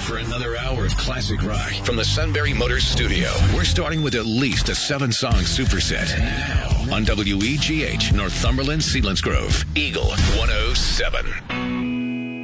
for another hour of classic rock from the Sunbury Motors studio. We're starting with at least a 7-song superset. Now on WEGH, Northumberland, Selinsgrove, Eagle 107.